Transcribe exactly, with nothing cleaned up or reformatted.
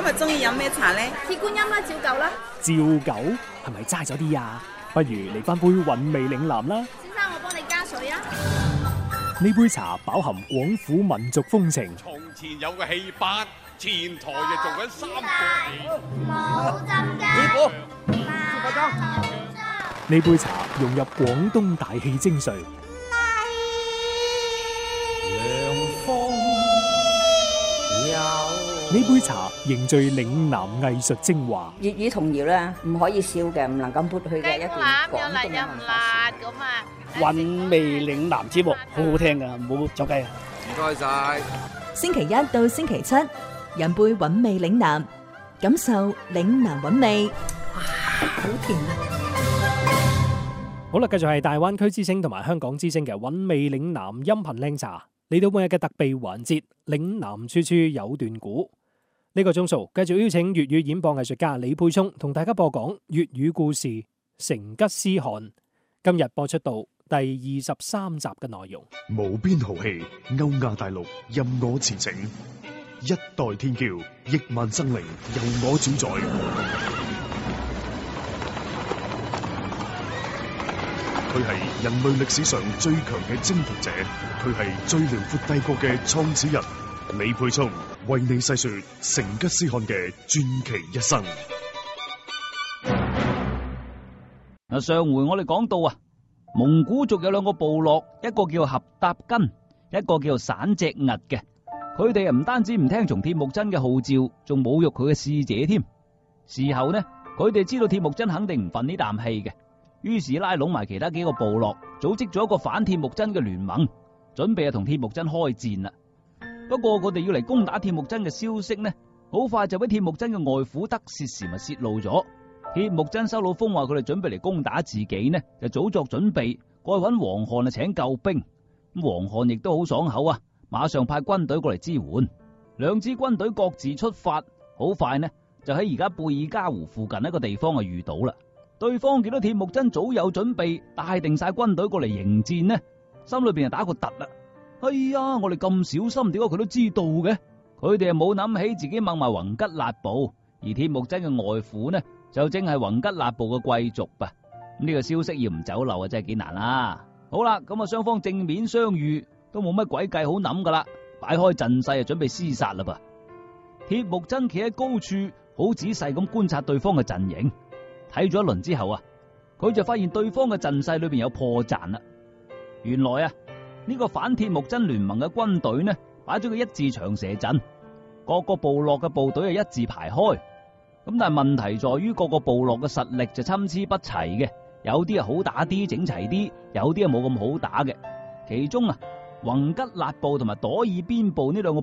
今日中意飲咩茶呢？ 鐵觀音啦，照舊啦。 照舊係咪齋咗啲啊？不如嚟翻杯韻味嶺南啦。 先生，我幫你加水啊。 呢杯茶飽含廣府民族風情。 從前有個戲班，前台就做緊三個。 冇浸雞。 師傅， 呢杯茶融入廣東大氣精髓。呢杯茶凝聚嶺南藝術精華。 粵語童謠咧，唔可以笑嘅，唔能夠抹去嘅一段廣東嘅文化。 韻味嶺南節目好好聽噶，唔好走雞啊！ 唔該晒。 星期一到星期七，飲杯韻味嶺南，感受嶺南韻味。哇，好甜啊！ 好啦，繼續係大灣區之聲同埋香港之聲嘅韻味嶺南音頻靚茶，嚟到每日嘅特備環節，嶺南處處有段古。呢個鐘數繼續邀請粵語演播藝術家李沛聰同大家播講粵語故事《成吉思汗》。今日播出到第二十三集嘅內容。 無邊豪氣，歐亞大陸任我馳騁，一代天驕，億萬生靈由我主宰。佢係人類歷史上最強嘅征服者，佢係最遼闊帝國嘅創始人。李沛聰為你細說成吉思汗嘅傳奇一生。 嗱，上回我哋講到啊，蒙古族有兩個部落，一個叫合搭根，一個叫散隻屹嘅。佢哋啊唔單止唔聽從鐵木真嘅號召，仲侮辱佢嘅使者添。事後呢，佢哋知道鐵木真肯定唔忿呢啖氣嘅，於是拉攏埋其他幾個部落，組織咗一個反鐵木真嘅聯盟，準備啊同鐵木真開戰啦。不過佢哋要嚟攻打鐵木真嘅消息呢，好快就俾鐵木真嘅外父德薛時咪泄露咗。鐵木真收到風話佢哋準備嚟攻打自己呢，就早作準備，過去搵黃漢啊請救兵。咁黃漢亦都好爽口啊，馬上派軍隊過嚟支援。兩支軍隊各自出發，好快呢就喺而家貝爾加湖附近一個地方啊遇到啦。對方見到鐵木真早有準備，帶定晒軍隊過嚟迎戰呢，心裏邊就打個突啦。哎呀，我哋咁小心，點解佢都知道嘅？佢哋又冇諗起自己掹埋宏吉勒部，而鐵木真嘅外父呢，就正係宏吉勒部嘅貴族吧。咁呢個消息要唔走漏啊，真係幾難啦。好啦，咁啊雙方正面相遇，都冇乜鬼計好諗噶啦，擺開陣勢啊，準備廝殺啦噃。鐵木真企喺高處，好仔細咁觀察對方嘅陣營，睇咗一輪之後啊，佢就發現對方嘅陣勢裏邊有破綻啦。原來啊，呢個反鐵木真聯盟嘅軍隊呢，擺咗個一字長蛇陣，各個部落嘅部隊係一字排開。咁但係問題在於各個部落嘅實力就參差不齊嘅，有啲係好打啲整齊啲，有啲係冇咁好打嘅。其中啊，宏吉勒部同埋朵爾邊部呢兩個